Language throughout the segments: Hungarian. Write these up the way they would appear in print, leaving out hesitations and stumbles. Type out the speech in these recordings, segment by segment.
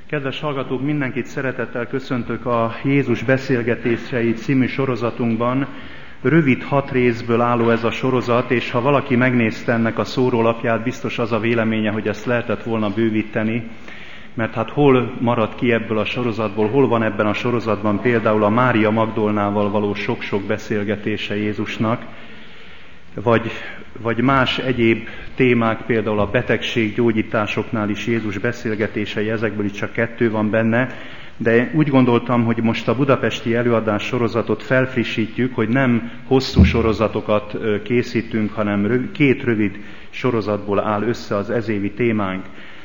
Kedves hallgatók, mindenkit szeretettel köszöntök a Jézus beszélgetései című sorozatunkban. Rövid 6 részből álló ez a sorozat, és ha valaki megnézte ennek a szórólapját, biztos az a véleménye, hogy ezt lehetett volna bővíteni, mert hát hol marad ki ebből a sorozatból, hol van ebben a sorozatban például a Mária Magdolnával való sok-sok beszélgetése Jézusnak, vagy más egyéb témák, például a betegséggyógyításoknál is Jézus beszélgetései, ezekből is csak 2 van benne, de úgy gondoltam, hogy most a budapesti előadás sorozatot felfrissítjük, hogy nem hosszú sorozatokat készítünk, hanem 2 rövid sorozatból áll össze az ezévi témánk.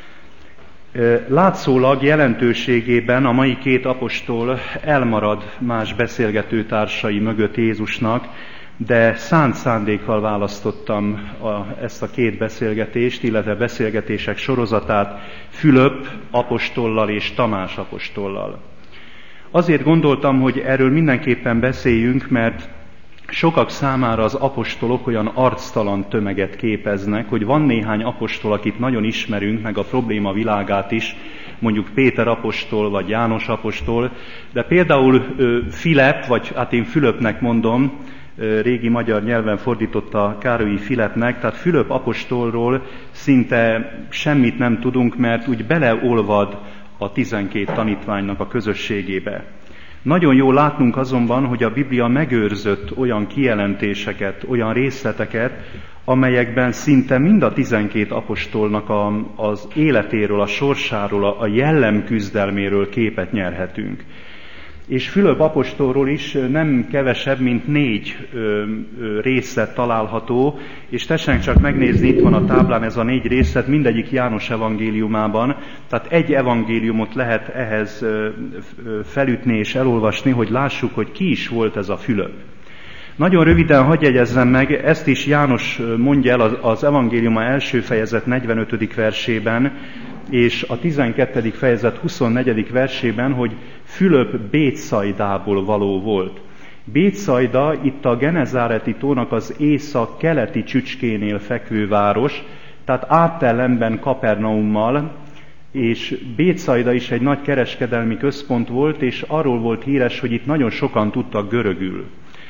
Látszólag jelentőségében a mai 2 apostol elmarad más beszélgetőtársai mögött Jézusnak, de szánt szándékkal választottam ezt a 2 beszélgetést, illetve beszélgetések sorozatát Fülöp apostollal és Tamás apostollal. Azért gondoltam, hogy erről mindenképpen beszéljünk, mert sokak számára az apostolok olyan arctalan tömeget képeznek, hogy van néhány apostol, akit nagyon ismerünk, meg a probléma világát is, mondjuk Péter apostol, vagy János apostol, de például Filep, vagy hát én Fülöpnek mondom, régi magyar nyelven fordította Károlyi Filepnek, tehát Fülöp apostolról szinte semmit nem tudunk, mert úgy beleolvad a 12 tanítványnak a közösségébe. Nagyon jó látnunk azonban, hogy a Biblia megőrzött olyan kijelentéseket, olyan részleteket, amelyekben szinte mind a 12 apostolnak az életéről, a sorsáról, a jellemküzdelméről képet nyerhetünk. És Fülöp apostolról is nem kevesebb, mint 4 részlet található, és tessenek csak megnézni, itt van a táblán ez a 4 részlet, mindegyik János evangéliumában, tehát egy evangéliumot lehet ehhez felütni és elolvasni, hogy lássuk, hogy ki is volt ez a Fülöp. Nagyon röviden hadd jegyezzem meg, ezt is János mondja el az evangéliuma első fejezet 45. versében, és a 12. fejezet 24. versében, hogy Fülöp Bétszaidából való volt. Bétszajda itt a Genezáreti tónak az észak-keleti csücskénél fekvő város, tehát áttellenben Kapernaummal, és Bétszajda is egy nagy kereskedelmi központ volt, és arról volt híres, hogy itt nagyon sokan tudtak görögül.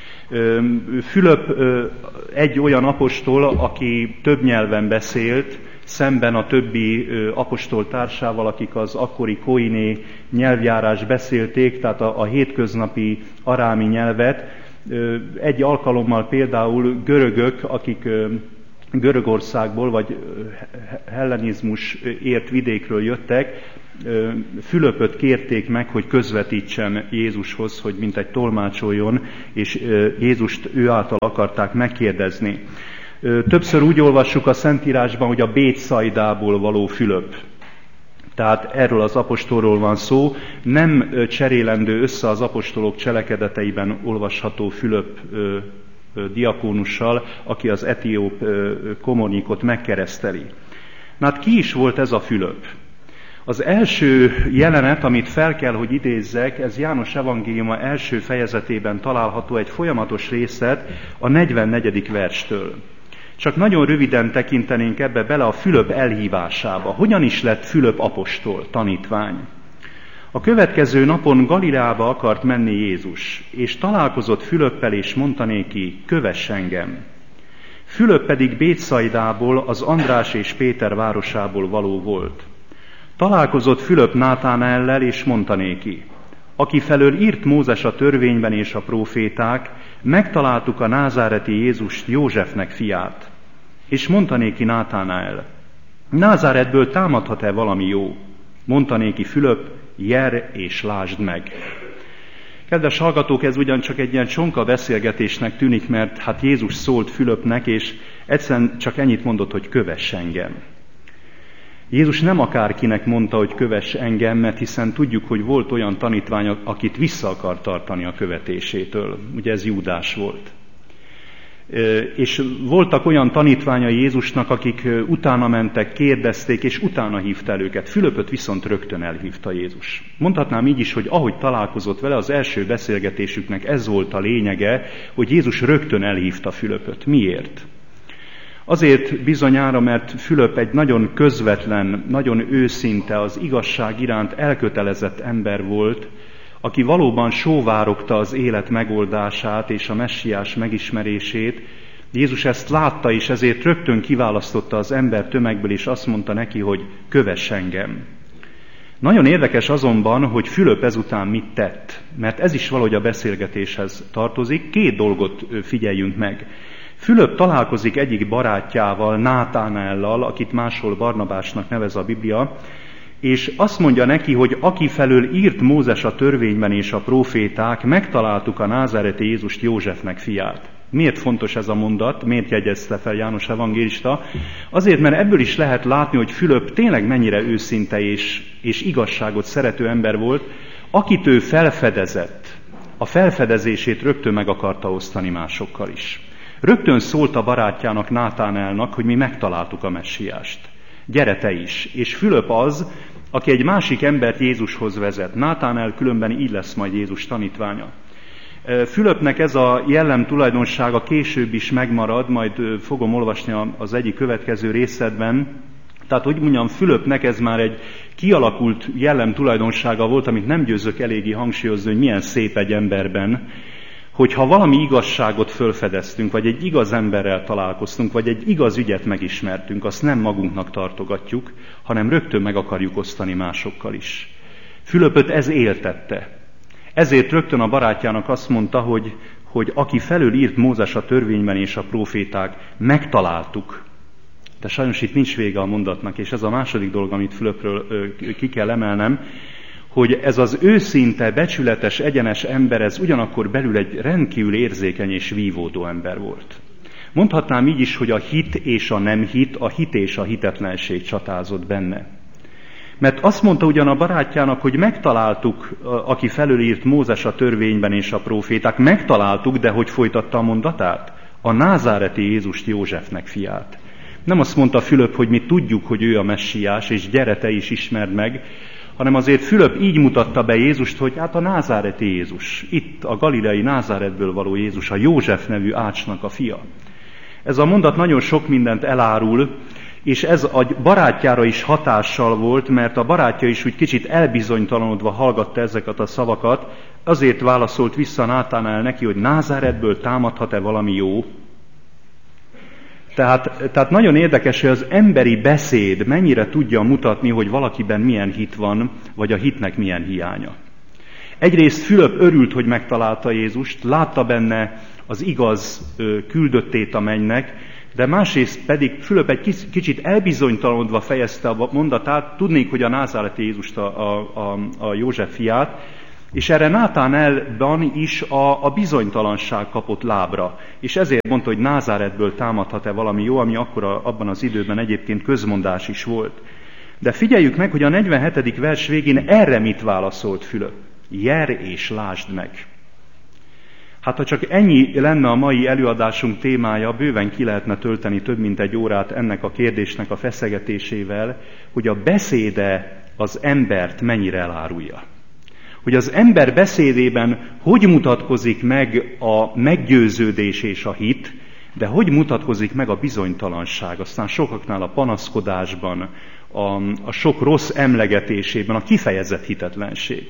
Fülöp egy olyan apostol, aki több nyelven beszélt, szemben a többi apostol társával, akik az akkori koiné nyelvjárás beszélték, tehát a hétköznapi arámi nyelvet. Egy alkalommal például görögök, akik Görögországból vagy hellenizmus ért vidékről jöttek, Fülöpöt kérték meg, hogy közvetítsen Jézushoz, hogy mintegy tolmácsoljon, és Jézust ő által akarták megkérdezni. Többször úgy olvassuk a Szentírásban, hogy a Bétszaidából való Fülöp. Tehát erről az apostolról van szó, nem cserélendő össze az apostolok cselekedeteiben olvasható Fülöp diakónussal, aki az etióp komornyikot megkereszteli. Na hát ki is volt ez a Fülöp? Az első jelenet, amit fel kell, hogy idézzek, ez János evangéliuma első fejezetében található, egy folyamatos részlet a 44. verstől. Csak nagyon röviden tekintenénk ebbe bele a Fülöp elhívásába. Hogyan is lett Fülöp apostol, tanítvány? A következő napon Galileába akart menni Jézus, és találkozott Fülöppel, és mondta néki, kövess engem. Fülöp pedig Bétszaidából, az András és Péter városából való volt. Találkozott Fülöp Nátánaellel, és mondta néki, aki felől írt Mózes a törvényben és a próféták, megtaláltuk a názáreti Jézust, Józsefnek fiát. És mondta néki Nátánael, Názáretből támadhat-e valami jó? Mondta néki Fülöp, jer és lásd meg. Kedves hallgatók, ez ugyancsak egy ilyen csonka beszélgetésnek tűnik, mert hát Jézus szólt Fülöpnek, és egyszerűen csak ennyit mondott, hogy kövess engem. Jézus nem akárkinek mondta, hogy kövess engem, mert hiszen tudjuk, hogy volt olyan tanítvány, akit vissza akar tartani a követésétől. Ugye ez Júdás volt. És voltak olyan tanítványai Jézusnak, akik utána mentek, kérdezték, és utána hívta el őket. Fülöpöt viszont rögtön elhívta Jézus. Mondhatnám így is, hogy ahogy találkozott vele, az első beszélgetésüknek ez volt a lényege, hogy Jézus rögtön elhívta Fülöpöt. Miért? Azért bizonyára, mert Fülöp egy nagyon közvetlen, nagyon őszinte, az igazság iránt elkötelezett ember volt, aki valóban sóvárogta az élet megoldását és a messiás megismerését. Jézus ezt látta, és ezért rögtön kiválasztotta az ember tömegből, és azt mondta neki, hogy kövess engem. Nagyon érdekes azonban, hogy Fülöp ezután mit tett, mert ez is valahogy a beszélgetéshez tartozik. Két dolgot figyeljünk meg. Fülöp találkozik egyik barátjával, Nátánáellal, akit máshol Barnabásnak nevez a Biblia, és azt mondja neki, hogy aki felől írt Mózes a törvényben és a próféták, megtaláltuk a názáreti Jézust, Józsefnek fiát. Miért fontos ez a mondat? Miért jegyezte fel János evangélista? Azért, mert ebből is lehet látni, hogy Fülöp tényleg mennyire őszinte és igazságot szerető ember volt, akit ő felfedezett. A felfedezését rögtön meg akarta osztani másokkal is. Rögtön szólt a barátjának, Nátánaelnak, hogy mi megtaláltuk a messiást. Gyere te is. És Fülöp az, aki egy másik embert Jézushoz vezet. Nátánael különben így lesz majd Jézus tanítványa. Fülöpnek ez a jellem tulajdonsága később is megmarad, majd fogom olvasni az egyik következő részletben. Tehát, hogy mondjam, Fülöpnek ez már egy kialakult jellem tulajdonsága volt, amit nem győzök eléggé hangsúlyozni, hogy milyen szép egy emberben, hogyha valami igazságot fölfedeztünk, vagy egy igaz emberrel találkoztunk, vagy egy igaz ügyet megismertünk, azt nem magunknak tartogatjuk, hanem rögtön meg akarjuk osztani másokkal is. Fülöpöt ez éltette. Ezért rögtön a barátjának azt mondta, hogy aki felől írt Mózes a törvényben és a próféták, megtaláltuk. De sajnos itt nincs vége a mondatnak, és ez a második dolog, amit Fülöpről ki kell emelnem, hogy ez az őszinte, becsületes, egyenes ember, ez ugyanakkor belül egy rendkívül érzékeny és vívódó ember volt. Mondhatnám így is, hogy a hit és a nem hit, a hit és a hitetlenség csatázott benne. Mert azt mondta ugyan a barátjának, hogy megtaláltuk, aki felülírt Mózes a törvényben és a próféták, megtaláltuk, de hogy folytatta a mondatát? A názáreti Jézust, Józsefnek fiát. Nem azt mondta Fülöp, hogy mi tudjuk, hogy ő a messiás, és gyere te is ismerd meg, hanem azért Fülöp így mutatta be Jézust, hogy hát a názáreti Jézus, itt a galileai Názáretből való Jézus, a József nevű ácsnak a fia. Ez a mondat nagyon sok mindent elárul, és ez a barátjára is hatással volt, mert a barátja is úgy kicsit elbizonytalanodva hallgatta ezeket a szavakat, azért válaszolt vissza Nátánael neki, hogy Názáretből támadhat-e valami jó? Tehát nagyon érdekes, hogy az emberi beszéd mennyire tudja mutatni, hogy valakiben milyen hit van, vagy a hitnek milyen hiánya. Egyrészt Fülöp örült, hogy megtalálta Jézust, látta benne az igaz küldöttét a mennynek, de másrészt pedig Fülöp egy kicsit elbizonytalanodva fejezte a mondatát, tudnék, hogy a názáreti Jézust, a József fiát, és erre Nátánaelban is a bizonytalanság kapott lábra. És ezért mondta, hogy Názáretből támadhat-e valami jó, ami akkor abban az időben egyébként közmondás is volt. De figyeljük meg, hogy a 47. vers végén erre mit válaszolt Fülöp. Jár és lásd meg. Hát ha csak ennyi lenne a mai előadásunk témája, bőven ki lehetne tölteni több mint egy órát ennek a kérdésnek a feszegetésével, hogy a beszéde az embert mennyire elárulja. Hogy az ember beszédében hogy mutatkozik meg a meggyőződés és a hit, de hogy mutatkozik meg a bizonytalanság, aztán sokaknál a panaszkodásban, a sok rossz emlegetésében, a kifejezett hitetlenség.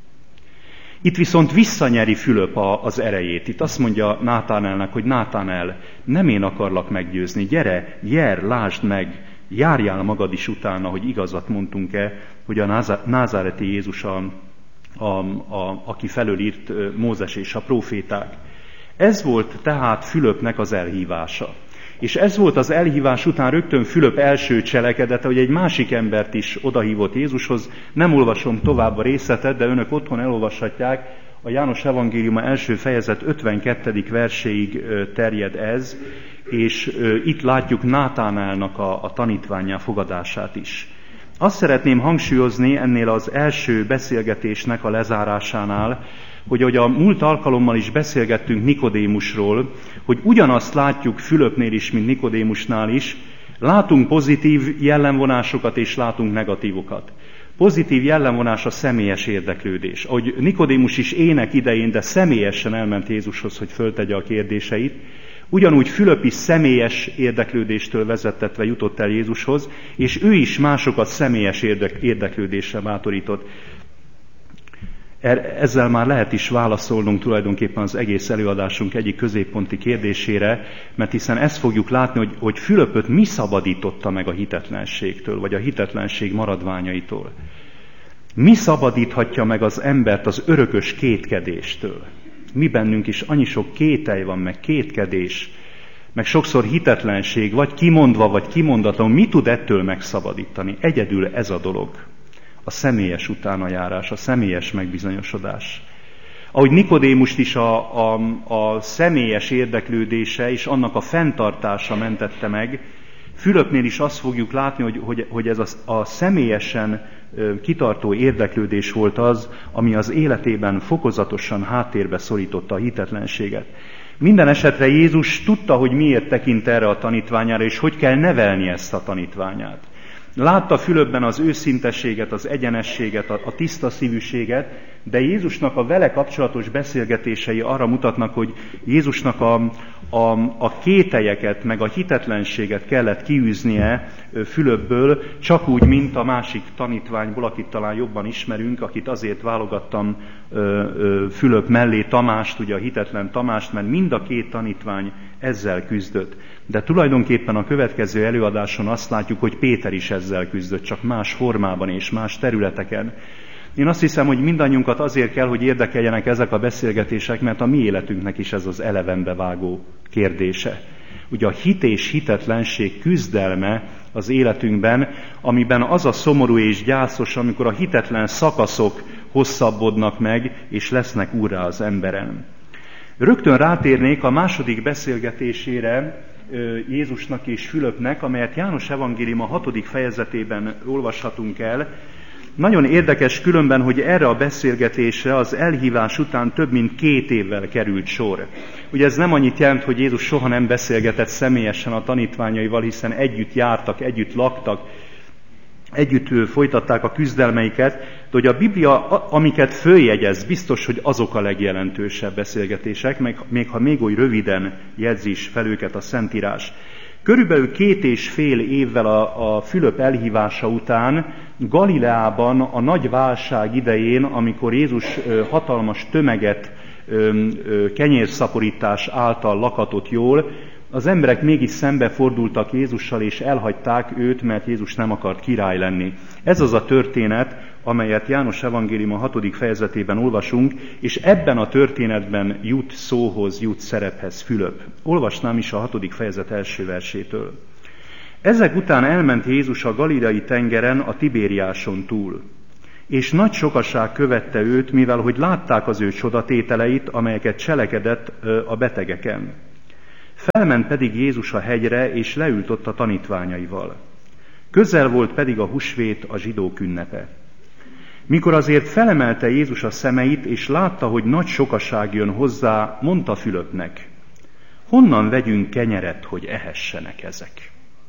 Itt viszont visszanyeri Fülöp az erejét. Itt azt mondja Nátánaelnek, hogy Nátánael, nem én akarlak meggyőzni, gyere, jár, lásd meg, járjál magad is utána, hogy igazat mondtunk-e, hogy a názáreti Jézus aki felől írt Mózes és a próféták. Ez volt tehát Fülöpnek az elhívása. És ez volt az elhívás után rögtön Fülöp első cselekedete, hogy egy másik embert is odahívott Jézushoz. Nem olvasom tovább a részletet, de önök otthon elolvashatják. A János evangéliuma első fejezet 52. verséig terjed ez, és itt látjuk Nátánaelnak a tanítvánnyá fogadását is. Azt szeretném hangsúlyozni ennél az első beszélgetésnek a lezárásánál, hogy ahogy a múlt alkalommal is beszélgettünk Nikodémusról, hogy ugyanazt látjuk Fülöpnél is, mint Nikodémusnál is, látunk pozitív jellemvonásokat és látunk negatívokat. Pozitív jellemvonás a személyes érdeklődés. Ahogy Nikodémus is ének idején, de személyesen elment Jézushoz, hogy föltegye a kérdéseit, Ugyanúgy Fülöp is személyes érdeklődéstől vezettetve jutott el Jézushoz, és ő is másokat személyes érdeklődésre bátorított. Ezzel már lehet is válaszolnunk tulajdonképpen az egész előadásunk egyik középponti kérdésére, mert hiszen ezt fogjuk látni, hogy Fülöpöt mi szabadította meg a hitetlenségtől, vagy a hitetlenség maradványaitól. Mi szabadíthatja meg az embert az örökös kétkedéstől? Mi bennünk is annyi sok kételj van, meg kétkedés, meg sokszor hitetlenség, vagy kimondva, vagy kimondatlan. Mi tud ettől megszabadítani? Egyedül ez a dolog. A személyes utánajárás, a személyes megbizonyosodás. Ahogy Nikodémust is a személyes érdeklődése és annak a fenntartása mentette meg, Fülöpnél is azt fogjuk látni, hogy ez a személyesen kitartó érdeklődés volt az, ami az életében fokozatosan háttérbe szorította a hitetlenséget. Minden esetre Jézus tudta, hogy miért tekint erre a tanítványára, és hogy kell nevelni ezt a tanítványát. Látta Fülöpben az őszintességet, az egyenességet, a tiszta szívűséget, de Jézusnak a vele kapcsolatos beszélgetései arra mutatnak, hogy Jézusnak a kételyeket, meg a hitetlenséget kellett kiűznie Fülöpből, csak úgy, mint a másik tanítványból, akit talán jobban ismerünk, akit azért válogattam Fülöp mellé, Tamást, ugye a hitetlen Tamást, mert mind a két tanítvány ezzel küzdött. De tulajdonképpen a következő előadáson azt látjuk, hogy Péter is ezzel küzdött, csak más formában és más területeken. Én azt hiszem, hogy mindannyiunkat azért kell, hogy érdekeljenek ezek a beszélgetések, mert a mi életünknek is ez az elevenbe vágó kérdése. Ugye a hit és hitetlenség küzdelme az életünkben, amiben az a szomorú és gyászos, amikor a hitetlen szakaszok hosszabbodnak meg, és lesznek úrrá az emberen. Rögtön rátérnék a második beszélgetésére Jézusnak és Fülöpnek, amelyet János evangélium a 6. fejezetében olvashatunk el. Nagyon érdekes különben, hogy erre a beszélgetésre az elhívás után több mint 2 évvel került sor. Ugye ez nem annyit jelent, hogy Jézus soha nem beszélgetett személyesen a tanítványaival, hiszen együtt jártak, együtt laktak, együtt folytatták a küzdelmeiket, de hogy a Biblia, amiket följegyez, biztos, hogy azok a legjelentősebb beszélgetések, még ha még oly röviden jegyzi is fel őket a Szentírás. Körülbelül 2,5 évvel a Fülöp elhívása után Galileában a nagy válság idején, amikor Jézus hatalmas tömeget kenyérszaporítás által lakatott jól, az emberek mégis szembefordultak Jézussal, és elhagyták őt, mert Jézus nem akart király lenni. Ez az a történet, amelyet János evangélium a 6. fejezetében olvasunk, és ebben a történetben jut szóhoz, jut szerephez Fülöp. Olvasnám is a 6. fejezet első versétől. Ezek után elment Jézus a galileai tengeren, a Tibériáson túl, és nagy sokaság követte őt, mivel hogy látták az ő csodatételeit, amelyeket cselekedett a betegeken. Felment pedig Jézus a hegyre, és leült ott a tanítványaival. Közel volt pedig a húsvét, a zsidók ünnepe. Mikor azért felemelte Jézus a szemeit, és látta, hogy nagy sokaság jön hozzá, mondta Fülöpnek, honnan vegyünk kenyeret, hogy ehessenek ezek?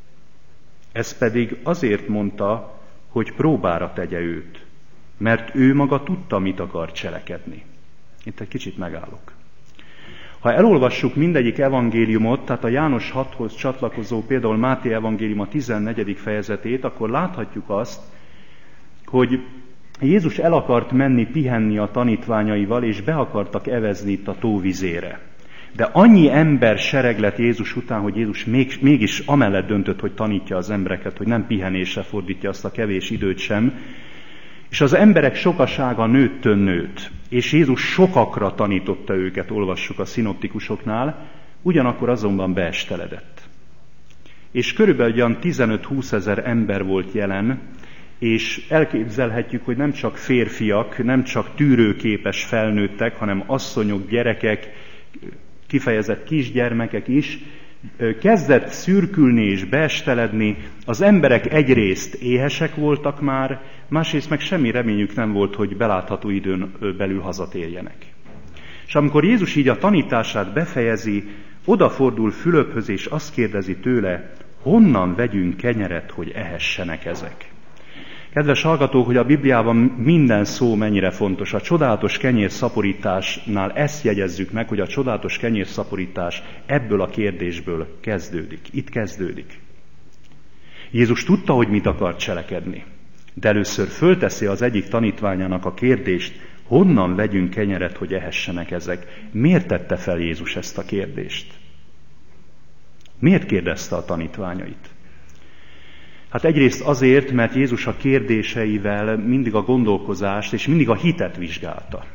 Ez pedig azért mondta, hogy próbára tegye őt, mert ő maga tudta, mit akar cselekedni. Itt egy kicsit megállok. Ha elolvassuk mindegyik evangéliumot, tehát a János 6-hoz csatlakozó, például Máté evangélium a 14. fejezetét, akkor láthatjuk azt, hogy Jézus el akart menni pihenni a tanítványaival, és be akartak evezni itt a tóvizére. De annyi ember sereg lett Jézus után, hogy Jézus mégis amellett döntött, hogy tanítja az embereket, hogy nem pihenésre fordítja azt a kevés időt sem. És az emberek sokasága nőttön nőtt, és Jézus sokakra tanította őket, olvassuk a szinoptikusoknál, ugyanakkor azonban beesteledett. És körülbelül olyan 15-20 ezer ember volt jelen, és elképzelhetjük, hogy nem csak férfiak, nem csak tűrőképes felnőttek, hanem asszonyok, gyerekek, kifejezett kisgyermekek is, kezdett szürkülni és beesteledni, az emberek egyrészt éhesek voltak már, másrészt meg semmi reményük nem volt, hogy belátható időn belül hazatérjenek. És amikor Jézus így a tanítását befejezi, odafordul Fülöphöz és azt kérdezi tőle, honnan vegyünk kenyeret, hogy ehessenek ezek? Kedves hallgatók, hogy a Bibliában minden szó mennyire fontos. A csodálatos kenyérszaporításnál ezt jegyezzük meg, hogy a csodálatos kenyérszaporítás ebből a kérdésből kezdődik. Itt kezdődik. Jézus tudta, hogy mit akar cselekedni, de először fölteszi az egyik tanítványának a kérdést, honnan vegyünk kenyeret, hogy ehessenek ezek. Miért tette fel Jézus ezt a kérdést? Miért kérdezte a tanítványait? Hát egyrészt azért, mert Jézus a kérdéseivel mindig a gondolkozást és mindig a hitet vizsgálta.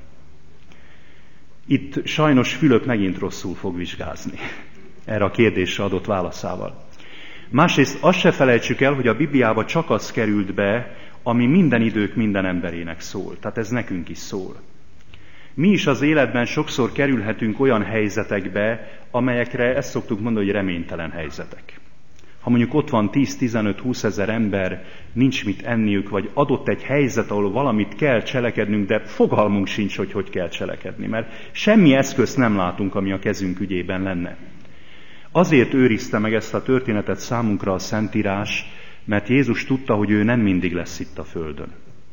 Itt sajnos Fülöp megint rosszul fog vizsgázni erre a kérdésre adott válaszával. Másrészt azt se felejtsük el, hogy a Bibliába csak az került be, ami minden idők minden emberének szól. Tehát ez nekünk is szól. Mi is az életben sokszor kerülhetünk olyan helyzetekbe, amelyekre ezt szoktuk mondani, hogy reménytelen helyzetek. Ha mondjuk ott van 10-15-20 ezer ember, nincs mit enniük, vagy adott egy helyzet, ahol valamit kell cselekednünk, de fogalmunk sincs, hogy kell cselekedni, mert semmi eszközt nem látunk, ami a kezünk ügyében lenne. Azért őrizte meg ezt a történetet számunkra a Szentírás, mert Jézus tudta, hogy ő nem mindig lesz itt a földön.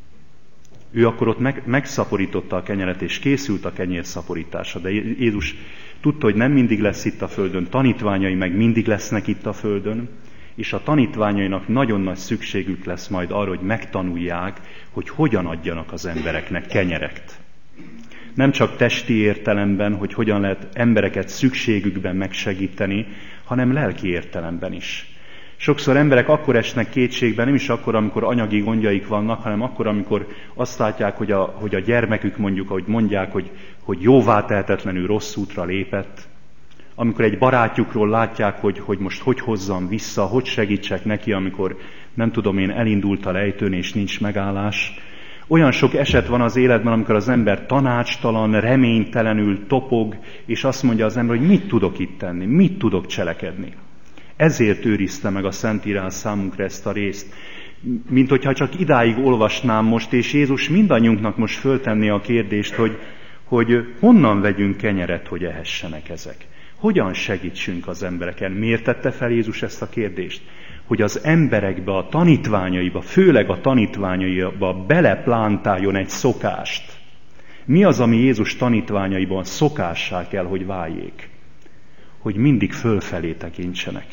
Ő akkor ott megszaporította a kenyeret, és készült a kenyérszaporításra, de Jézus tudta, hogy nem mindig lesz itt a földön, tanítványai meg mindig lesznek itt a földön, és a tanítványainak nagyon nagy szükségük lesz majd arra, hogy megtanulják, hogy hogyan adjanak az embereknek kenyerekt. Nem csak testi értelemben, hogy hogyan lehet embereket szükségükben megsegíteni, hanem lelki értelemben is. Sokszor emberek akkor esnek kétségbe, nem is akkor, amikor anyagi gondjaik vannak, hanem akkor, amikor azt látják, hogy a gyermekük mondjuk, ahogy mondják, hogy jóvá tehetetlenül rossz útra lépett. Amikor egy barátjukról látják, hogy most hogy hozzam vissza, hogy segítsek neki, amikor nem tudom én, elindult a lejtőn és nincs megállás. Olyan sok eset van az életben, amikor az ember tanácstalan, reménytelenül topog, és azt mondja az ember, hogy mit tudok itt tenni, mit tudok cselekedni. Ezért őrizte meg a Szentírás számunkra ezt a részt. Mint hogyha csak idáig olvasnám most, és Jézus mindannyiunknak most föltenné a kérdést, hogy honnan vegyünk kenyeret, hogy ehessenek ezek. Hogyan segítsünk az embereken? Miért tette fel Jézus ezt a kérdést? Hogy az emberekbe, a tanítványaiba, főleg a tanítványaiba beleplántáljon egy szokást. Mi az, ami Jézus tanítványaiban szokássá kell, hogy váljék? Hogy mindig fölfelé tekintsenek.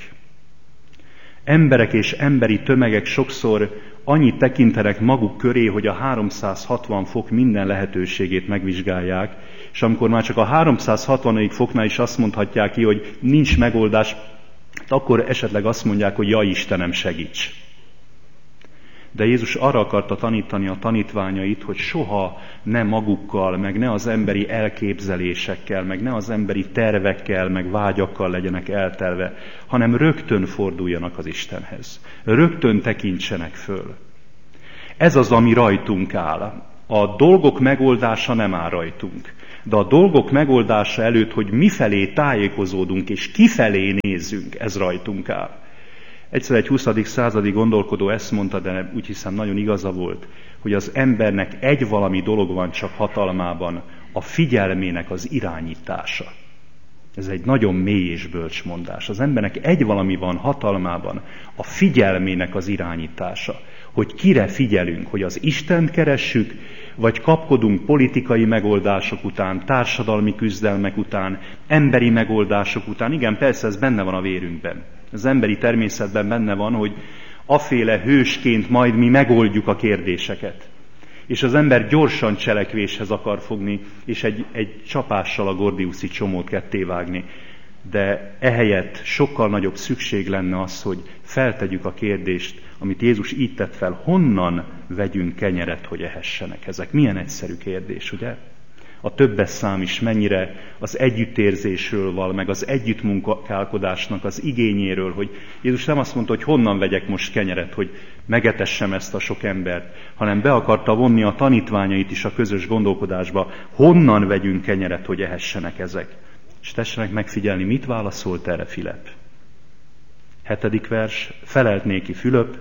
Emberek és emberi tömegek sokszor annyit tekintenek maguk köré, hogy a 360 fok minden lehetőségét megvizsgálják, és amikor már csak a 360. foknál is azt mondhatják ki, hogy nincs megoldás, akkor esetleg azt mondják, hogy jaj Istenem, segíts. De Jézus arra akarta tanítani a tanítványait, hogy soha ne magukkal, meg ne az emberi elképzelésekkel, meg ne az emberi tervekkel, meg vágyakkal legyenek eltelve, hanem rögtön forduljanak az Istenhez. Rögtön tekintsenek föl. Ez az, ami rajtunk áll. A dolgok megoldása nem áll rajtunk. De a dolgok megoldása előtt, hogy mifelé tájékozódunk és kifelé nézzünk, ez rajtunk áll. Egyszer egy 20. századi gondolkodó ezt mondta, de úgy hiszem nagyon igaza volt, hogy az embernek egy valami dolog van csak hatalmában, a figyelmének az irányítása. Ez egy nagyon mély és bölcs mondás. Az embernek egy valami van hatalmában, a figyelmének az irányítása. Hogy kire figyelünk, hogy az Istent keressük, vagy kapkodunk politikai megoldások után, társadalmi küzdelmek után, emberi megoldások után. Igen, persze ez benne van a vérünkben. Az emberi természetben benne van, hogy aféle hősként majd mi megoldjuk a kérdéseket. És az ember gyorsan cselekvéshez akar fogni, és egy csapással a gordiuszi csomót kettévágni. De ehelyett sokkal nagyobb szükség lenne az, hogy feltegyük a kérdést, amit Jézus így tett fel, honnan vegyünk kenyeret, hogy ehessenek ezek. Milyen egyszerű kérdés, ugye? A többes szám is mennyire az együttérzésről val, meg az együttmunkálkodásnak az igényéről, hogy Jézus nem azt mondta, hogy honnan vegyek most kenyeret, hogy megetessem ezt a sok embert, hanem be akarta vonni a tanítványait is a közös gondolkodásba, honnan vegyünk kenyeret, hogy ehessenek ezek. És tessenek megfigyelni, mit válaszolt erre Fülöp. 7. vers, felelt néki Fülöp,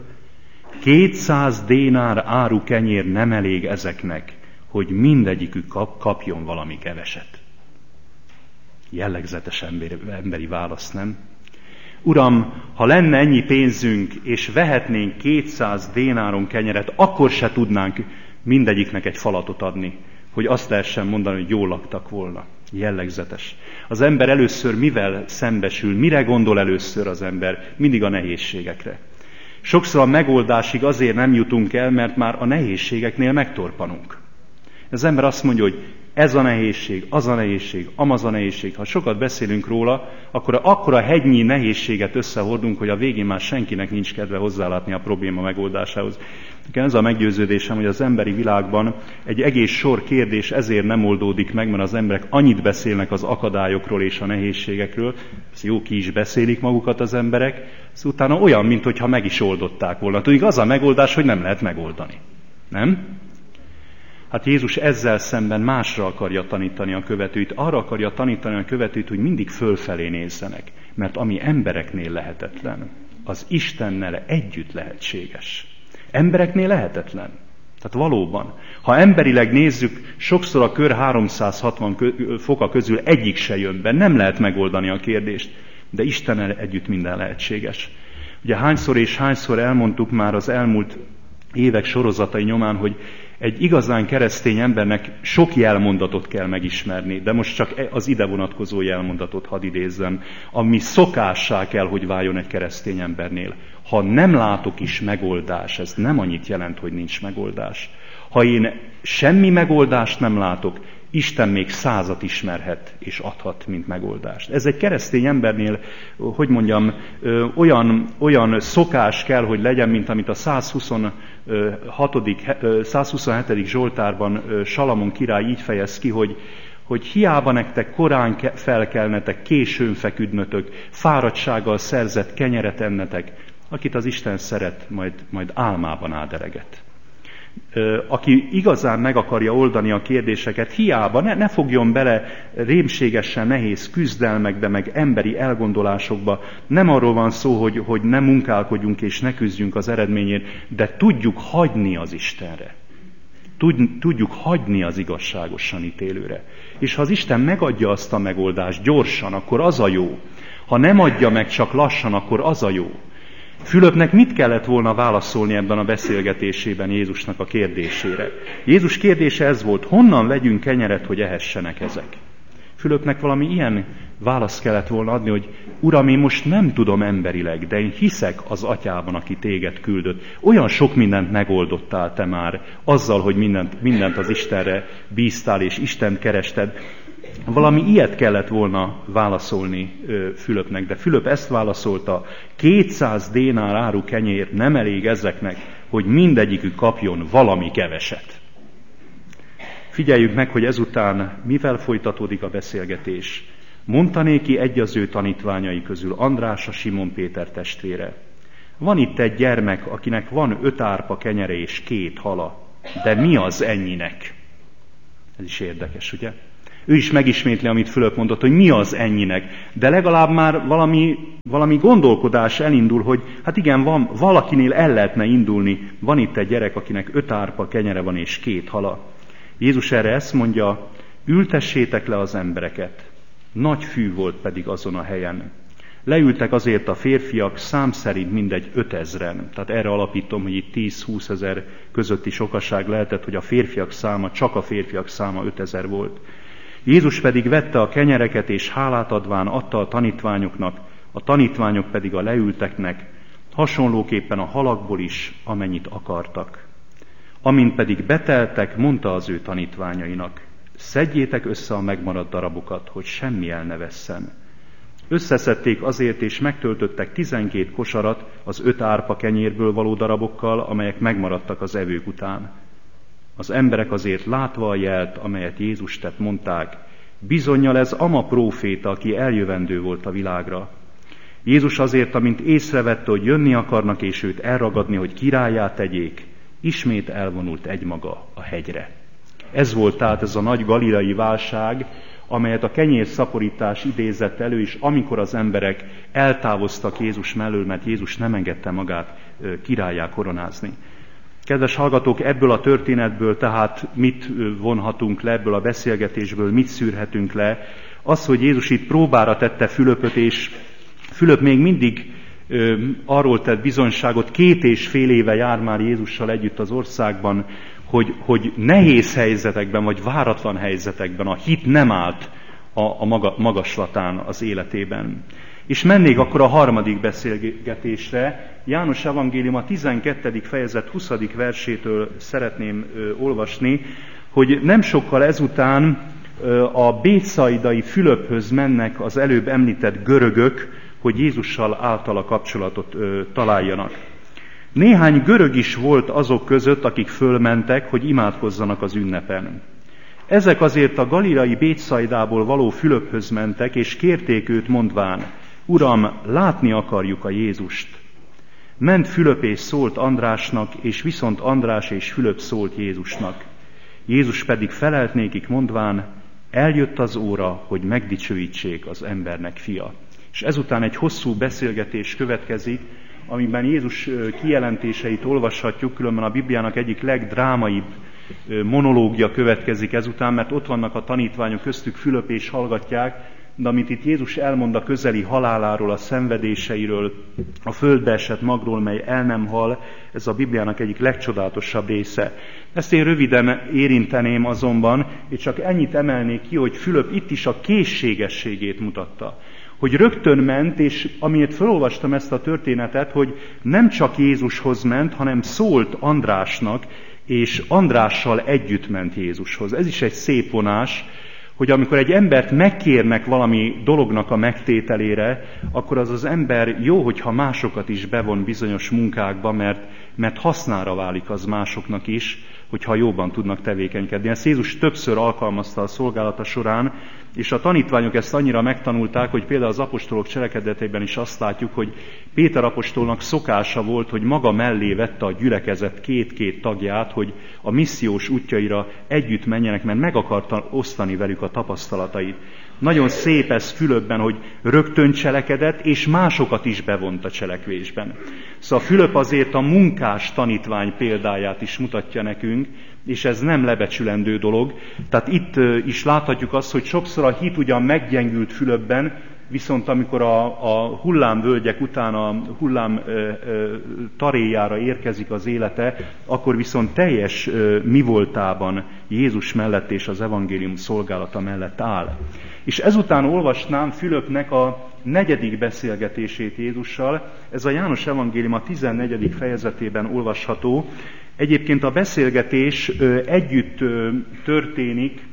200 dénár áru kenyér nem elég ezeknek, hogy mindegyikük kapjon valami keveset. Jellegzetes emberi válasz, nem? Uram, ha lenne ennyi pénzünk, és vehetnénk 200 dénáron kenyeret, akkor se tudnánk mindegyiknek egy falatot adni, hogy azt lehessen mondani, hogy jól laktak volna. Jellegzetes. Az ember először mivel szembesül, mire gondol először az ember? Mindig a nehézségekre. Sokszor a megoldásig azért nem jutunk el, mert már a nehézségeknél megtorpanunk. Az ember azt mondja, hogy ez a nehézség, az a nehézség, amaz a nehézség. Ha sokat beszélünk róla, akkor akkora hegynyi nehézséget összehordunk, hogy a végén már senkinek nincs kedve hozzálátni a probléma megoldásához. Ez a meggyőződésem, hogy az emberi világban egy egész sor kérdés ezért nem oldódik meg, mert az emberek annyit beszélnek az akadályokról és a nehézségekről, ezt jó, ki is beszélik magukat az emberek, ez utána olyan, mintha meg is oldották volna. Tudjuk, az a megoldás, hogy nem lehet megoldani. Nem? Hát Jézus ezzel szemben másra akarja tanítani a követőit. Arra akarja tanítani a követőit, hogy mindig fölfelé nézzenek. Mert ami embereknél lehetetlen, az Istennel együtt lehetséges. Embereknél lehetetlen. Tehát valóban. Ha emberileg nézzük, sokszor a kör 360 foka közül egyik se jön be. Nem lehet megoldani a kérdést. De Istennel együtt minden lehetséges. Ugye hányszor és hányszor elmondtuk már az elmúlt évek sorozatai nyomán, hogy egy igazán keresztény embernek sok jelmondatot kell megismerni, de most csak az ide vonatkozó jelmondatot hadd idézzem, ami szokássá kell, hogy váljon egy keresztény embernél. Ha nem látok is megoldás, ez nem annyit jelent, hogy nincs megoldás. Ha én semmi megoldást nem látok, Isten még 100-at ismerhet és adhat, mint megoldást. Ez egy keresztény embernél, hogy mondjam, olyan szokás kell, hogy legyen, mint amit a 127. Zsoltárban Salamon király így fejez ki, hogy hiába nektek korán felkelnetek, későn feküdnötök, fáradtsággal szerzett kenyeret ennetek, akit az Isten szeret, majd álmában ádereget. Aki igazán meg akarja oldani a kérdéseket, hiába ne fogjon bele rémségesen nehéz küzdelmekbe, meg emberi elgondolásokba. Nem arról van szó, hogy ne munkálkodjunk és ne küzdjünk az eredményért, de tudjuk hagyni az Istenre. Tudjuk hagyni az igazságosan ítélőre. És ha az Isten megadja azt a megoldást gyorsan, akkor az a jó. Ha nem adja meg csak lassan, akkor az a jó. Fülöpnek mit kellett volna válaszolni ebben a beszélgetésében Jézusnak a kérdésére? Jézus kérdése ez volt, honnan vegyünk kenyeret, hogy ehessenek ezek? Fülöpnek valami ilyen választ kellett volna adni, hogy Uram, én most nem tudom emberileg, de én hiszek az Atyában, aki téged küldött. Olyan sok mindent megoldottál te már, azzal, hogy mindent az Istenre bíztál és Istent kerested. Valami ilyet kellett volna válaszolni Fülöpnek, de Fülöp ezt válaszolta, 200 dénár áru kenyér nem elég ezeknek, hogy mindegyikük kapjon valami keveset. Figyeljük meg, hogy ezután mivel folytatódik a beszélgetés. Mondta néki egy az ő tanítványai közül, András, a Simon Péter testvére. Van itt egy gyermek, akinek van 5 árpa kenyere és 2 hala, de mi az ennyinek? Ez is érdekes, ugye? Ő is megismétli, amit Fülöp mondott, hogy mi az ennyinek. De legalább már valami gondolkodás elindul, hogy hát igen, valakinél el lehetne indulni. Van itt egy gyerek, akinek 5 árpa kenyere van és 2 hala. Jézus erre ezt mondja, ültessétek le az embereket. Nagy fű volt pedig azon a helyen. Leültek azért a férfiak szám szerint mindegy 5000-en. Tehát erre alapítom, hogy itt 10-20 ezer közötti sokaság lehetett, hogy a férfiak száma, csak a férfiak száma 5000 volt. Jézus pedig vette a kenyereket, és hálát adván adta a tanítványoknak, a tanítványok pedig a leülteknek, hasonlóképpen a halakból is, amennyit akartak. Amint pedig beteltek, mondta az ő tanítványainak, szedjétek össze a megmaradt darabokat, hogy semmi el ne vesszen. Összeszedték azért, és megtöltöttek 12 kosarat az 5 árpa kenyérből való darabokkal, amelyek megmaradtak az evők után. Az emberek azért látva a jelt, amelyet Jézus tett, mondták, bizonnyal ez ama próféta, aki eljövendő volt a világra. Jézus azért, amint észrevette, hogy jönni akarnak, és őt elragadni, hogy királlyá tegyék, ismét elvonult egymaga a hegyre. Ez volt tehát ez a nagy galileai válság, amelyet a kenyérszaporítás idézett elő, és amikor az emberek eltávoztak Jézus mellől, mert Jézus nem engedte magát királlyá koronázni. Kedves hallgatók, ebből a történetből tehát mit vonhatunk le, ebből a beszélgetésből mit szűrhetünk le? Az, hogy Jézus itt próbára tette Fülöpöt, és Fülöp még mindig arról tett bizonyságot, 2,5 éve jár már Jézussal együtt az országban, hogy nehéz helyzetekben, vagy váratlan helyzetekben a hit nem állt a magaslatán az életében. És mennék akkor a harmadik beszélgetésre. János evangélium a 12. fejezet 20. versétől szeretném olvasni, hogy nem sokkal ezután a bétsaidai Fülöphöz mennek az előbb említett görögök, hogy Jézussal általa kapcsolatot találjanak. Néhány görög is volt azok között, akik fölmentek, hogy imádkozzanak az ünnepen. Ezek azért a galileai Bétszaidából való Fülöphöz mentek, és kérték őt mondván: Uram, látni akarjuk a Jézust. Ment Fülöp és szólt Andrásnak, és viszont András és Fülöp szólt Jézusnak. Jézus pedig felelt nékik mondván: eljött az óra, hogy megdicsőítsék az embernek fia. És ezután egy hosszú beszélgetés következik, amiben Jézus kijelentéseit olvashatjuk, különben a Bibliának egyik legdrámaibb monológia következik ezután, mert ott vannak a tanítványok, köztük Fülöp, és hallgatják, de amit itt Jézus elmond a közeli haláláról, a szenvedéseiről, a földbe esett magról, mely el nem hal, ez a Bibliának egyik legcsodálatosabb része. Ezt én röviden érinteném azonban, és csak ennyit emelnék ki, hogy Fülöp itt is a készségességét mutatta. Hogy rögtön ment, és amiért felolvastam ezt a történetet, hogy nem csak Jézushoz ment, hanem szólt Andrásnak, és Andrással együtt ment Jézushoz. Ez is egy szép vonás, hogy amikor egy embert megkérnek valami dolognak a megtételére, akkor az ember jó, hogyha másokat is bevon bizonyos munkákba, mert hasznára válik az másoknak is, hogyha jóban tudnak tevékenykedni. Ezt Jézus többször alkalmazta a szolgálata során, és a tanítványok ezt annyira megtanulták, hogy például az apostolok cselekedeteiben is azt látjuk, hogy Péter apostolnak szokása volt, hogy maga mellé vette a gyülekezet két-két tagját, hogy a missziós útjaira együtt menjenek, mert meg akarta osztani velük a tapasztalatait. Nagyon szép ez Fülöpben, hogy rögtön cselekedett, és másokat is bevont a cselekvésben. Szóval Fülöp azért a munkás tanítvány példáját is mutatja nekünk, és ez nem lebecsülendő dolog. Tehát itt is láthatjuk azt, hogy sokszor a hit ugyan meggyengült Fülöpben, viszont amikor a hullámvölgyek után a hullám taréjára érkezik az élete, akkor viszont teljes mi voltában Jézus mellett és az evangélium szolgálata mellett áll. És ezután olvasnám Fülöpnek a 4. beszélgetését Jézussal, ez a János evangélium a 14. fejezetében olvasható. Egyébként a beszélgetés együtt történik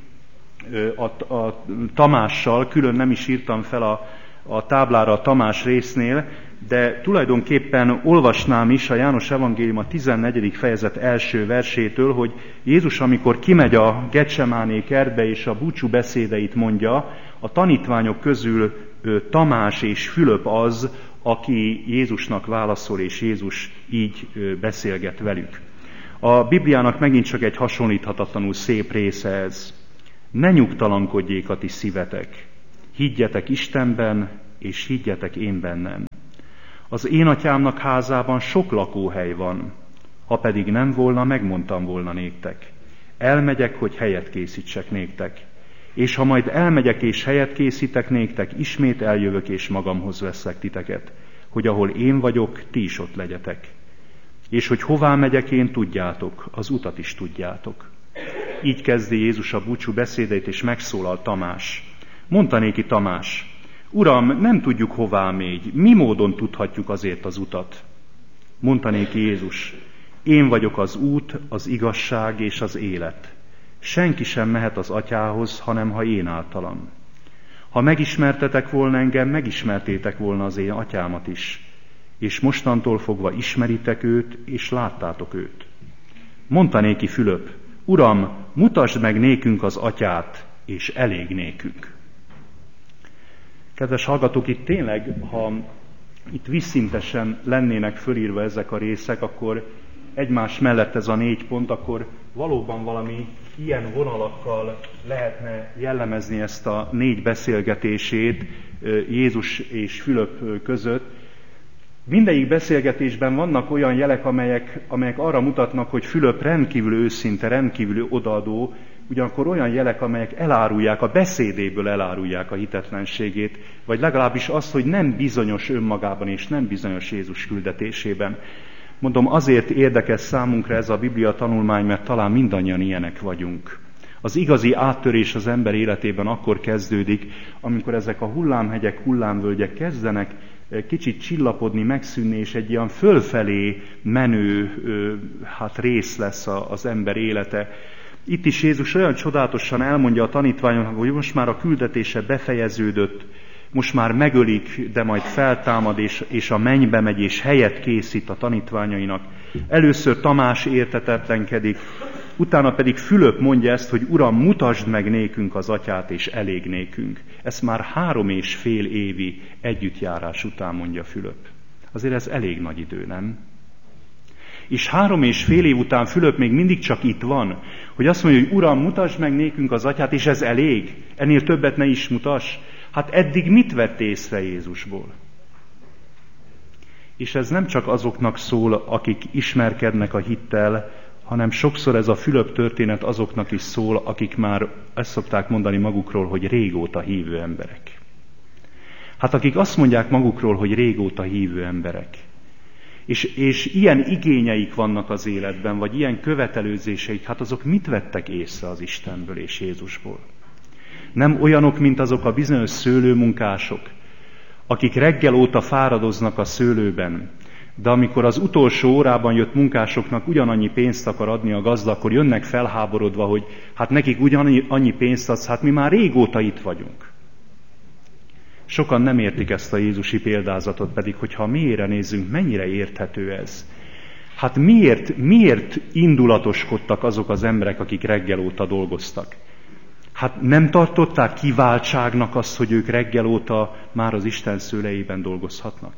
a Tamással, külön nem is írtam fel a táblára a Tamás résznél, de tulajdonképpen olvasnám is a János evangélium a 14. fejezet első versétől, hogy Jézus, amikor kimegy a Getsemáné kertbe és a búcsú beszédeit mondja, a tanítványok közül Tamás és Fülöp az, aki Jézusnak válaszol, és Jézus így beszélget velük. A Bibliának megint csak egy hasonlíthatatlanul szép része ez. Ne nyugtalankodjék a ti szívetek, higgyetek Istenben, és higgyetek én bennem. Az én atyámnak házában sok lakóhely van, ha pedig nem volna, megmondtam volna néktek. Elmegyek, hogy helyet készítsek néktek. És ha majd elmegyek és helyet készítek néktek, ismét eljövök és magamhoz veszlek titeket, hogy ahol én vagyok, ti is ott legyetek. És hogy hová megyek én, tudjátok, az utat is tudjátok. Így kezdi Jézus a búcsú beszédeit, és megszólal Tamás. Mondta néki Tamás: Uram, nem tudjuk hová megy, mi módon tudhatjuk azért az utat? Mondta néki Jézus: Én vagyok az út, az igazság és az élet. Senki sem mehet az atyához, hanem ha én általam. Ha megismertetek volna engem, megismertétek volna az én atyámat is. És mostantól fogva ismeritek őt, és láttátok őt. Mondta néki Fülöp: Uram, mutasd meg nékünk az atyát, és elég nékünk. Kedves hallgatók, itt tényleg, ha itt vízszintesen lennének fölírva ezek a részek, akkor egymás mellett ez a 4 pont, akkor valóban valami ilyen vonalakkal lehetne jellemezni ezt a 4 beszélgetését Jézus és Fülöp között. Mindegyik beszélgetésben vannak olyan jelek, amelyek arra mutatnak, hogy Fülöp rendkívül őszinte, rendkívül odaadó, ugyanakkor olyan jelek, amelyek elárulják, a beszédéből elárulják a hitetlenségét, vagy legalábbis azt, hogy nem bizonyos önmagában és nem bizonyos Jézus küldetésében. Mondom, azért érdekes számunkra ez a Biblia tanulmány, mert talán mindannyian ilyenek vagyunk. Az igazi áttörés az ember életében akkor kezdődik, amikor ezek a hullámhegyek, hullámvölgyek kezdenek kicsit csillapodni, megszűnni, és egy ilyen fölfelé menő rész lesz az ember élete. Itt is Jézus olyan csodálatosan elmondja a tanítványoknak, hogy most már a küldetése befejeződött, most már megölik, de majd feltámad, és a mennybe megy, és helyet készít a tanítványainak. Először Tamás értetetlenkedik, utána pedig Fülöp mondja ezt, hogy Uram, mutasd meg nékünk az atyát, és elég nékünk. Ezt már 3,5 évi együttjárás után mondja Fülöp. Azért ez elég nagy idő, nem? És 3,5 év után Fülöp még mindig csak itt van, hogy azt mondja, hogy Uram, mutasd meg nékünk az atyát, és ez elég? Ennél többet ne is mutass? Hát eddig mit vett észre Jézusból? És ez nem csak azoknak szól, akik ismerkednek a hittel, hanem sokszor ez a Fülöp történet azoknak is szól, akik már ezt szokták mondani magukról, hogy régóta hívő emberek. Hát akik azt mondják magukról, hogy régóta hívő emberek, és ilyen igényeik vannak az életben, vagy ilyen követelőzéseik, hát azok mit vettek észre az Istenből és Jézusból? Nem olyanok, mint azok a bizonyos szőlőmunkások, akik reggel óta fáradoznak a szőlőben, de amikor az utolsó órában jött munkásoknak ugyanannyi pénzt akar adni a gazda, akkor jönnek felháborodva, hogy hát nekik ugyanannyi pénzt adsz, hát mi már régóta itt vagyunk. Sokan nem értik ezt a jézusi példázatot, pedig hogyha mélyre nézzünk, mennyire érthető ez. Hát miért indulatoskodtak azok az emberek, akik reggel óta dolgoztak? Hát nem tartották kiváltságnak azt, hogy ők reggel óta már az Isten szőlejében dolgozhatnak?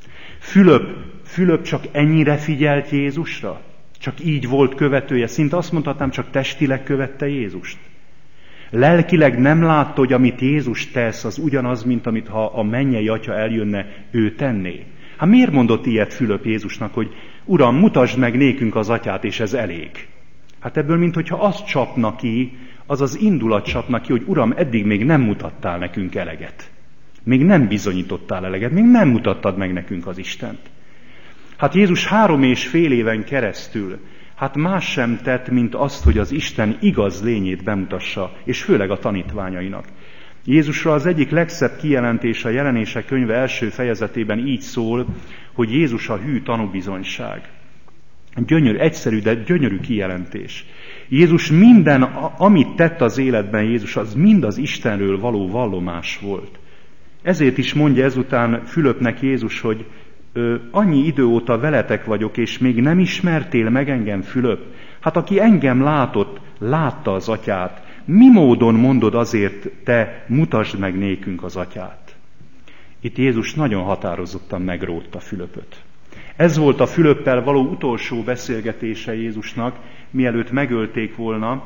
Fülöp csak ennyire figyelt Jézusra? Csak így volt követője? Szinte azt mondhatnám, csak testileg követte Jézust? Lelkileg nem látta, hogy amit Jézus tesz, az ugyanaz, mint amit ha a mennyei atya eljönne, ő tenné? Hát miért mondott ilyet Fülöp Jézusnak, hogy Uram, mutasd meg nékünk az atyát, és ez elég? Hát ebből, minthogyha azt csapna ki, az az indulat csapna ki, hogy Uram, eddig még nem mutattál nekünk eleget. Még nem bizonyítottál eleget, még nem mutattad meg nekünk az Istent. Hát Jézus 3,5 éven keresztül, hát más sem tett, mint azt, hogy az Isten igaz lényét bemutassa, és főleg a tanítványainak. Jézusra az egyik legszebb kijelentés a Jelenések könyve első fejezetében így szól, hogy Jézus a hű tanúbizonyság. Egyszerű, de gyönyörű kijelentés. Jézus minden, amit tett az életben Jézus, az mind az Istenről való vallomás volt. Ezért is mondja ezután Fülöpnek Jézus, hogy annyi idő óta veletek vagyok, és még nem ismertél meg engem, Fülöp? Hát aki engem látott, látta az atyát. Mi módon mondod azért, te mutasd meg nékünk az atyát? Itt Jézus nagyon határozottan megrótta Fülöpöt. Ez volt a Fülöppel való utolsó beszélgetése Jézusnak, mielőtt megölték volna,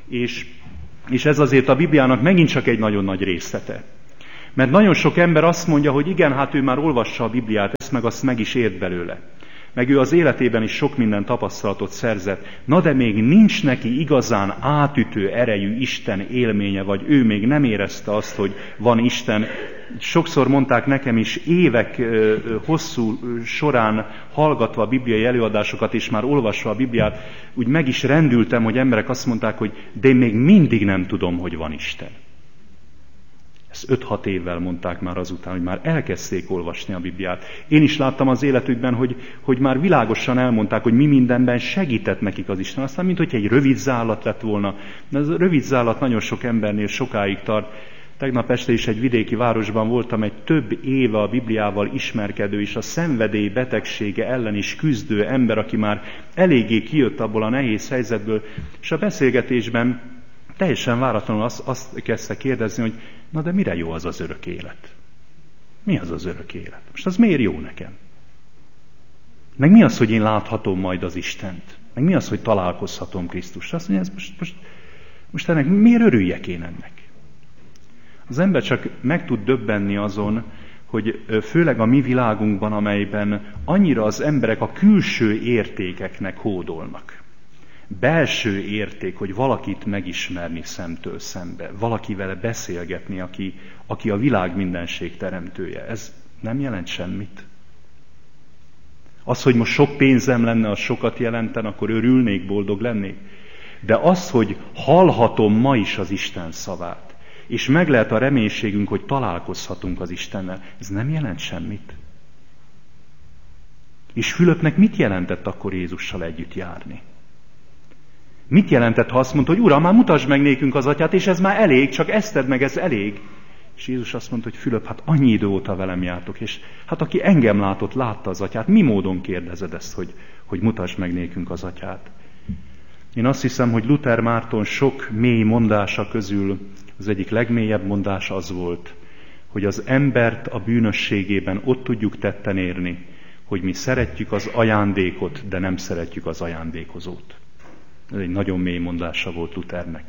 és ez azért a Bibliának megint csak egy nagyon nagy részlete. Mert nagyon sok ember azt mondja, hogy igen, hát ő már olvassa a Bibliát, ezt meg azt meg is ért belőle. Meg ő az életében is sok minden tapasztalatot szerzett. Na de még nincs neki igazán átütő erejű Isten élménye, vagy ő még nem érezte azt, hogy van Isten. Sokszor mondták nekem is, évek hosszú során hallgatva a bibliai előadásokat, és már olvasva a Bibliát, úgy meg is rendültem, hogy emberek azt mondták, hogy de én még mindig nem tudom, hogy van Isten. Ezt 5-6 évvel mondták már azután, hogy már elkezdték olvasni a Bibliát. Én is láttam az életükben, hogy már világosan elmondták, hogy mi mindenben segített nekik az Isten. Aztán, mint hogy egy rövid zállat lett volna. De ez a rövid zállat nagyon sok embernél sokáig tart. Tegnap este is egy vidéki városban voltam, egy több éve a Bibliával ismerkedő és a szenvedély betegsége ellen is küzdő ember, aki már eléggé kijött abból a nehéz helyzetből, és a beszélgetésben teljesen váratlanul azt kezdte kérdezni, hogy na de mire jó az az örök élet? Mi az az örök élet? Most az miért jó nekem? Meg mi az, hogy én láthatom majd az Istent? Meg mi az, hogy találkozhatom Krisztussal? Azt mondja, most ennek miért örüljek én ennek? Az ember csak meg tud döbbenni azon, hogy főleg a mi világunkban, amelyben annyira az emberek a külső értékeknek hódolnak. belső érték, hogy valakit megismerni szemtől szembe, valakivel beszélgetni, aki a világ mindenség teremtője. Ez nem jelent semmit. Az, hogy most sok pénzem lenne, az sokat jelenten, akkor örülnék, boldog lennék. De az, hogy hallhatom ma is az Isten szavát, és meg lehet a reménységünk, hogy találkozhatunk az Istennel, ez nem jelent semmit. És Fülöpnek mit jelentett akkor Jézussal együtt járni? Mit jelentett, ha azt mondta, hogy Uram, már mutasd meg nékünk az Atyát, és ez már elég, csak ezt tedd meg, ez elég. És Jézus azt mondta, hogy Fülöp, hát annyi idő óta velem jártok, és hát aki engem látott, látta az Atyát. Mi módon kérdezed ezt, hogy mutasd meg nékünk az Atyát? Én azt hiszem, hogy Luther Márton sok mély mondása közül az egyik legmélyebb mondás az volt, hogy az embert a bűnösségében ott tudjuk tetten érni, hogy mi szeretjük az ajándékot, de nem szeretjük az ajándékozót. Ez egy nagyon mély mondása volt Luthernek.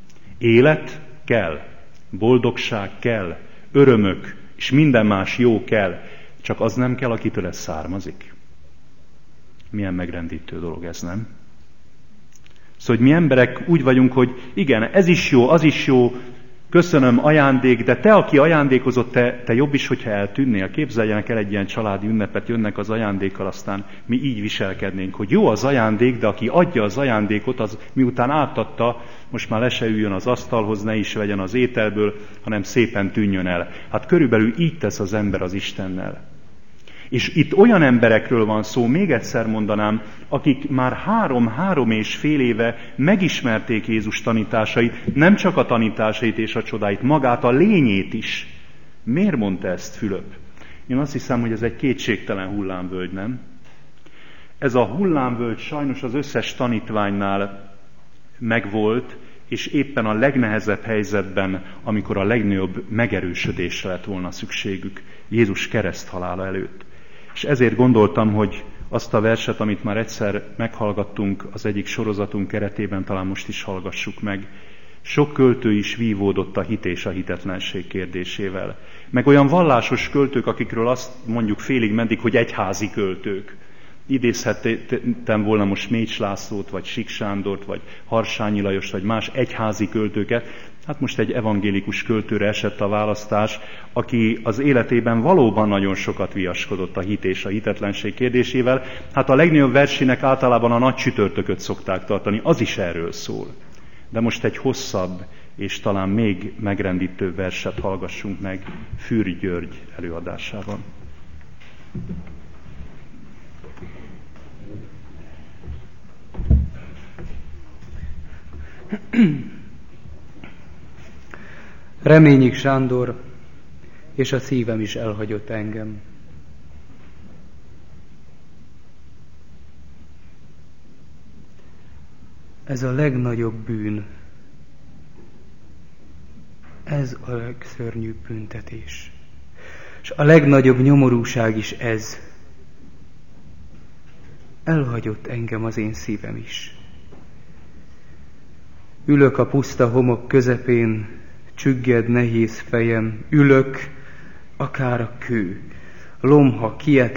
Élet kell, boldogság kell, örömök és minden más jó kell, csak az nem kell, akitől ez származik. Milyen megrendítő dolog ez, nem? Szóval, hogy mi emberek úgy vagyunk, hogy igen, ez is jó, az is jó, köszönöm, ajándék, de te, aki ajándékozott, te jobb is, hogyha eltűnnél. Képzeljenek el egy ilyen családi ünnepet, jönnek az ajándékkal, aztán mi így viselkednénk, hogy jó az ajándék, de aki adja az ajándékot, az miután átadta, most már le se üljön az asztalhoz, ne is vegyen az ételből, hanem szépen tűnjön el. Hát körülbelül így tesz az ember az Istennel. És itt olyan emberekről van szó, még egyszer mondanám, akik már 3,5 éve megismerték Jézus tanításait, nem csak a tanításait és a csodáit, magát a lényét is. Miért mondta ezt Fülöp? Én azt hiszem, hogy ez egy kétségtelen hullámvölgy, nem? Ez a hullámvölgy sajnos az összes tanítványnál megvolt, és éppen a legnehezebb helyzetben, amikor a legnagyobb megerősödésre lett volna szükségük, Jézus kereszthalála előtt. És ezért gondoltam, hogy azt a verset, amit már egyszer meghallgattunk az egyik sorozatunk keretében, talán most is hallgassuk meg. Sok költő is vívódott a hit és a hitetlenség kérdésével. Meg olyan vallásos költők, akikről azt mondjuk félig meddig, hogy egyházi költők. Idézhettem volna most Mécs Lászlót, vagy Sik Sándort, vagy Harsányi Lajost, vagy más egyházi költőket. Hát most egy evangélikus költőre esett a választás, aki az életében valóban nagyon sokat viaskodott a hit és a hitetlenség kérdésével. Hát a legnagyobb versének általában a nagy csütörtököt szokták tartani, az is erről szól. De most egy hosszabb és talán még megrendítőbb verset hallgassunk meg Fűri György előadásában. Reményik Sándor, és a szívem is elhagyott engem. Ez a legnagyobb bűn. Ez a legszörnyűbb büntetés. És a legnagyobb nyomorúság is ez. Elhagyott engem az én szívem is. Ülök a puszta homok közepén, csügged nehéz fejem, ülök, akár a kő, lomha kietlen